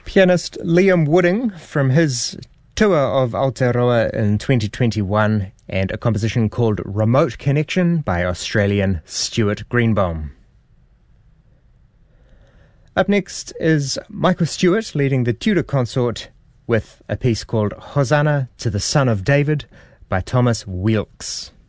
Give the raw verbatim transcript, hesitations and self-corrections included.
Pianist Liam Wooding from his tour of Aotearoa in twenty twenty-one, and a composition called Remote Connection by Australian Stuart Greenbaum. Up next is Michael Stewart leading the Tudor Consort with a piece called Hosanna to the Son of David by Thomas Weelkes.